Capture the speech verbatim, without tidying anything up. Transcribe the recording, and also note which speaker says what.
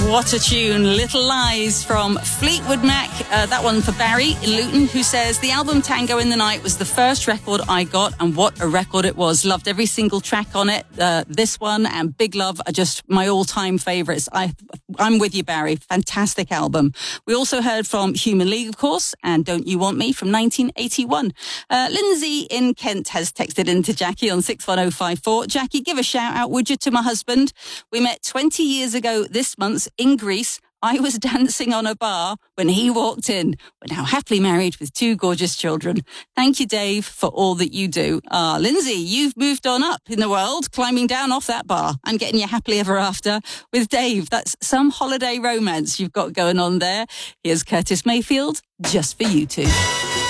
Speaker 1: What a tune. Little Lies from Fleetwood Mac. Uh, that one for Barry in Luton, who says, the album Tango in the Night was the first record I got, and what a record it was. Loved every single track on it. Uh, this one and Big Love are just my all-time favourites. I, I'm with you, Barry. Fantastic album. We also heard from Human League, of course, and Don't You Want Me from nineteen eighty-one. Uh, Lindsay in Kent has texted in to Jackie on six one oh five four. Jackie, give a shout out, would you, to my husband. We met twenty years ago this month in Greece. I was dancing on a bar when he walked in. We're now happily married with two gorgeous children. Thank you, Dave, for all that you do. Ah, Lindsay, you've moved on up in the world, climbing down off that bar and getting your happily ever after with Dave. That's some holiday romance you've got going on there. Here's Curtis Mayfield, just for you two.